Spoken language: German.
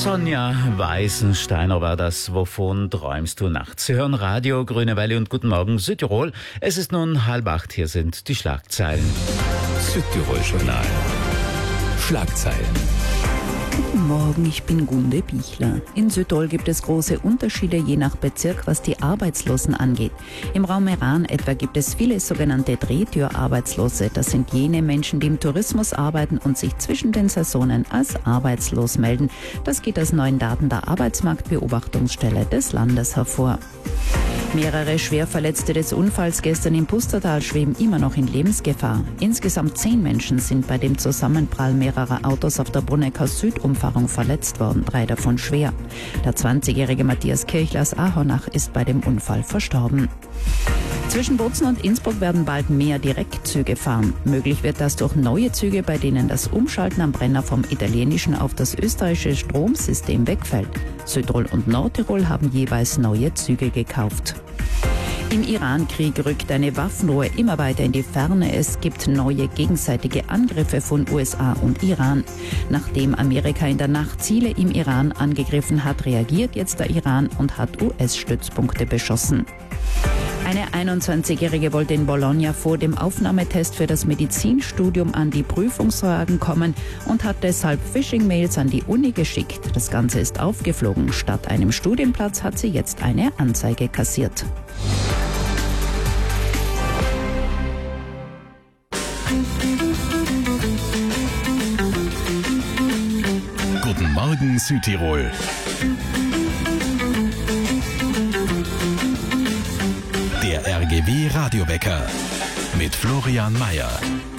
Sonja Weißensteiner war das. Wovon träumst du nachts? Sie hören Radio Grüne Welle und Guten Morgen Südtirol. Es ist nun 7:30. Hier sind die Schlagzeilen. Südtirol-Journal. Schlagzeilen. Guten Morgen, ich bin Gunde Bichler. In Südtirol gibt es große Unterschiede je nach Bezirk, was die Arbeitslosen angeht. Im Raum Meran etwa gibt es viele sogenannte Drehtür-Arbeitslose. Das sind jene Menschen, die im Tourismus arbeiten und sich zwischen den Saisonen als arbeitslos melden. Das geht aus neuen Daten der Arbeitsmarktbeobachtungsstelle des Landes hervor. Mehrere Schwerverletzte des Unfalls gestern im Pustertal schweben immer noch in Lebensgefahr. Insgesamt 10 Menschen sind bei dem Zusammenprall mehrerer Autos auf der Brunnecker Südumfahrung verletzt worden, 3 davon schwer. Der 20-jährige Matthias Kirchler aus Ahornach ist bei dem Unfall verstorben. Zwischen Bozen und Innsbruck werden bald mehr Direktzüge fahren. Möglich wird das durch neue Züge, bei denen das Umschalten am Brenner vom italienischen auf das österreichische Stromsystem wegfällt. Südtirol und Nordtirol haben jeweils neue Züge gekauft. Im Iran-Krieg rückt eine Waffenruhe immer weiter in die Ferne. Es gibt neue gegenseitige Angriffe von USA und Iran. Nachdem Amerika in der Nacht Ziele im Iran angegriffen hat, reagiert jetzt der Iran und hat US-Stützpunkte beschossen. Eine 21-Jährige wollte in Bologna vor dem Aufnahmetest für das Medizinstudium an die Prüfungsfragen kommen und hat deshalb Phishing-Mails an die Uni geschickt. Das Ganze ist aufgeflogen. Statt einem Studienplatz hat sie jetzt eine Anzeige kassiert. Guten Morgen Südtirol. Der RGW Radiowecker mit Florian Mayer.